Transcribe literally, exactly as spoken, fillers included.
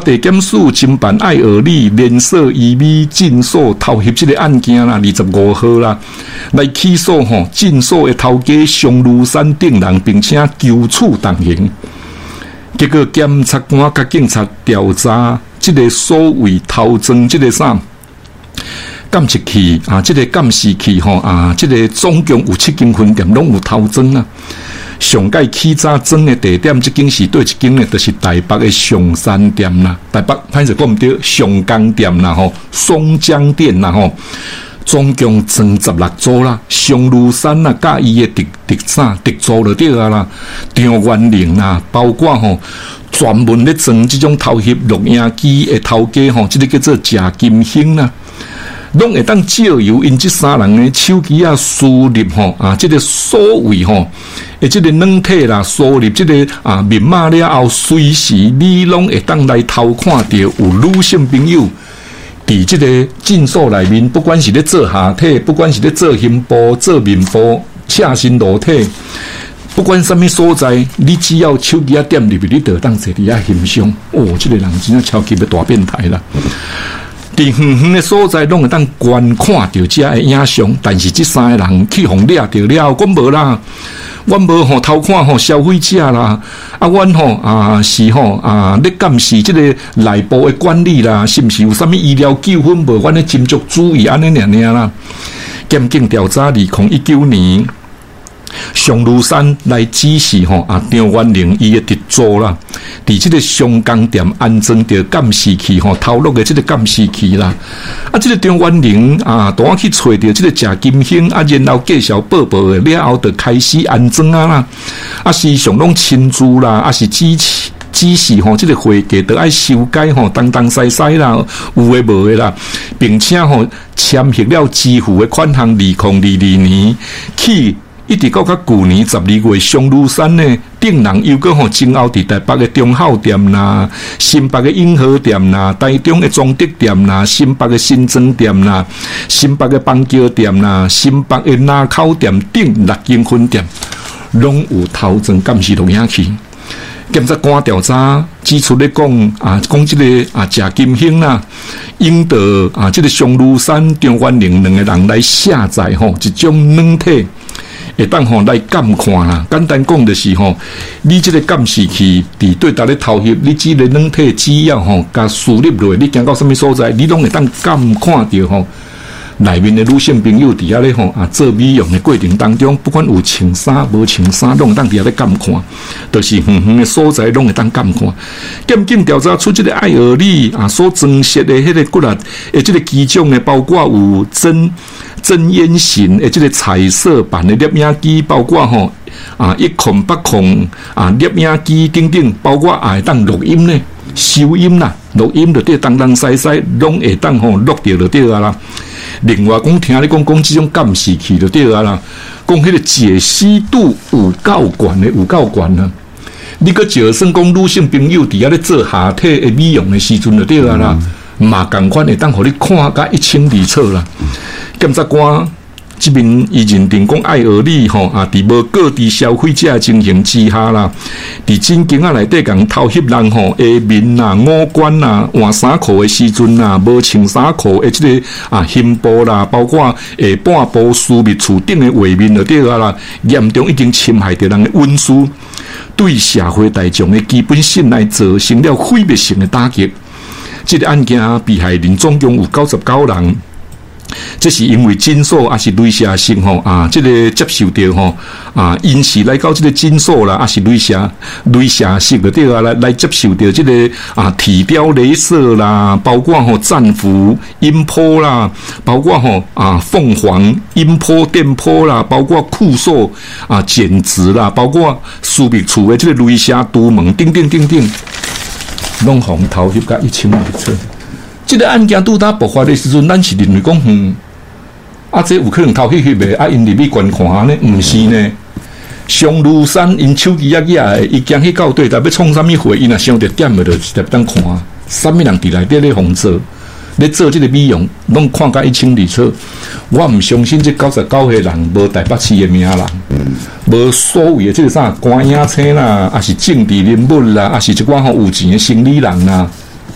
地检署侦办爱河里连锁医美诊所偷袭这个案件啦，二十五号啦，来起诉吼诊所的头家熊如山等人，并且求处当刑。结果检察官甲警察调查，这个所谓偷装这个啥监视器啊，这个监视器吼啊，这个总共有七间分店拢有偷装啊。上届起早装的地点，这间是对一间呢，就是台北的上山店啦，台北歹势讲毋对，上江店啦吼，松江店啦吼，总共装十六组啦。上如山啊，甲伊的特特啥特组就对啊啦，张元玲啦，包括吼专门咧装这种偷袭录影机的头家吼，这个叫做贾金兴啦。拢会当借由因这三人的手机啊输入吼啊，这个所谓吼，诶，这个软体啦输入这个啊密码了后，随时你拢会当来偷看到有女性朋友伫这个诊所内面，不管是咧做下体，不管是咧做胸部、做面部、赤身裸体，不管什么所在，你只要手机啊点入去，你就当坐伫遐欣赏。哦，这个人真正超级的大变态啦！伫远远的所在，拢会当观看到这的影像，但是这三个人去互掠着了，我无啦，我无吼偷看吼消费者啦，啊，阮吼啊是吼啊咧监视这个内部的管理啦，是毋是有啥物医疗纠纷无？阮咧斟酌注意安尼尔尔啦。检警调查二零一九年。上如山来指示吼啊，张元玲伊的特助啦，伫这个上江店安装着监视器吼，偷录的这个监视器啦。啊，这个张元玲啊，当去找着这个贾金兴啊，然后介绍报报的了后，就开始安装啊啦。啊，时常拢亲自啦，啊是支持。只是吼，这个会计都爱修改吼，东东西西啦，有诶无诶啦，并且吼签协了支付的款项，二零二二年起。一直到到旧年十二月，上如山呢，顶人又搁吼前后伫台北的中孝店啦、新北的永和店啦、台中的中德店啦、新北的新庄店啦、新北的邦桥店啦、新北的南口店等六间分店，拢有偷装监视录影器。检察官调查指出咧讲啊，讲这个啊贾金兴啦，引导啊这个上如山、张元玲两个人来下载吼一种软体。会当吼来监看啦，简单讲就是吼，你这个监视器伫对搭咧偷袭，你这个软体只要吼甲输入落，你行到什么所在，你拢会当监看到吼内面的女性朋友伫遐咧吼啊做美容的过程当中，不管有穿衫无穿衫，拢会当伫遐咧监看，就是远远的所在拢会当监看。检警调查出这个爱河里啊所装饰的迄个骨力，诶，这个机种呢，包括有真。真烟型的这个彩色版的摄影机，包括吼啊一控八控啊摄影机等等，包括也会当录音呢、收音啦、录音就对，东东西西拢会当吼录掉就对啊啦。另外讲听你讲讲这种监视器就对啊啦，讲迄个解析度有够悬的，有够悬啊！你个就算讲女性朋友伫遐咧做下体的美容的时阵就对啊啦。嘛，共款会当互你看甲一清二楚啦。检察官这边伊认定讲爱河里吼啊，伫无各地消费者的情形之下啦，伫真经啊内底共偷袭人吼下面啦、五官啦、换衫裤的时阵啦，无穿衫裤的这个啊胸部啦，包括下半部私密处顶的画面就对啊啦，严重已经侵害到人的隐私，对社会大众的基本信赖造成了毁灭性的打击。这个案件被害人总共有九十九人，这是因为诊所还是雷射性吼啊，这个接受到吼啊，因是来到这个诊所啦，还是雷射雷射性的对啊，来来接受到这个啊体雕镭射啦，包括吼战俘音波啦，包括吼啊凤凰音波电波啦，包括酷塑啊剪纸啦，包括私密处的这个雷射杜门等等等等。拢互偷袭甲一清二楚。这个案件拄搭爆发的时阵，咱是认为讲，嗯，啊，这有可能偷袭去袂？啊，因入去观看呢？毋是呢。上如山因手机也举的，伊惊去到对，但要创啥物货，伊若想着点的，就特当看。啥物人伫内底咧红做，咧做这个美容，拢看甲一清二楚。我毋相信这九十九个人无台北市的名人。无所谓的这个啥观影星啦，还是政治人物啦，还是一寡吼有钱的生理人啦，